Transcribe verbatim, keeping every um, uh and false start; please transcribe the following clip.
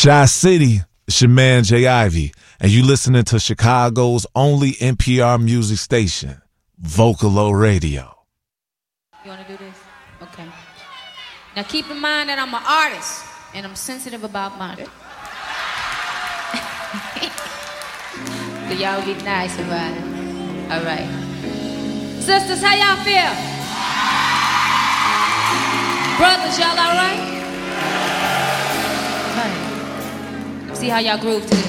Chi-City, it's your man Jay Ivy, and you listening to Chicago's only N P R music station, Vocalo Radio. You want to do this? Okay. Now keep in mind that I'm an artist, and I'm sensitive about money. So y'all be nice about it. All right. Sisters, how y'all feel? Brothers, y'all all right? All right. See how y'all groove to this.